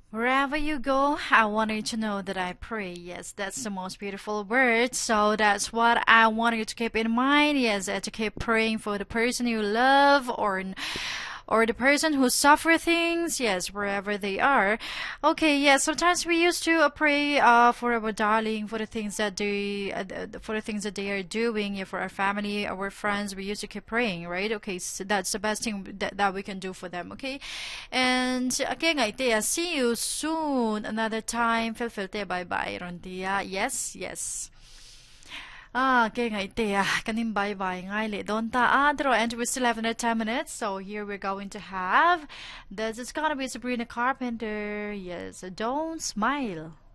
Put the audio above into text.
Wherever you go, I want you to know that I pray. Yes, that's the most beautiful word. So that's what I want you to keep in mind. Yes, to keep praying for the person you love or the person who suffer things. Yes, wherever they are. Okay. Yes. Sometimes we used to pray for our darling for the things that for the things that they are doing. Yeah, for our family, our friends. We used to keep praying, right? Okay. So that's the best thing that we can do for them. Okay. And again, idea. See you soon. Another time. Feel bye bye. Rondia. Yes, yes. Okay, idea. Kanin bye bye. Ngay li. Don't adro. And we still have another 10 minutes. So here we're going to have. This is gonna be Sabrina Carpenter. Yes. Don't smile.